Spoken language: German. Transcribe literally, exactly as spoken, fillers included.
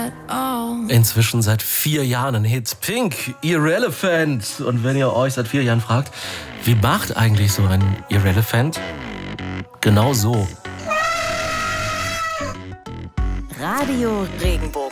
Inzwischen seit vier Jahren ein Hit. Pink, Irrelevant. Und wenn ihr euch seit vier Jahren fragt, wie macht eigentlich so ein Irrelevant? Genau so. Radio Regenbogen.